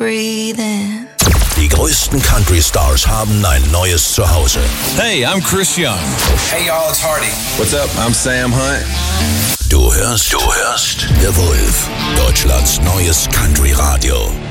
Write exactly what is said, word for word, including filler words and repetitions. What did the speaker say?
breathe in. Die größten Country-Stars haben ein neues Zuhause. Hey, I'm Chris Young. Hey y'all, it's Hardy. What's up? I'm Sam Hunt. Du hörst, du hörst The Wolf, Deutschlands neues Country-Radio.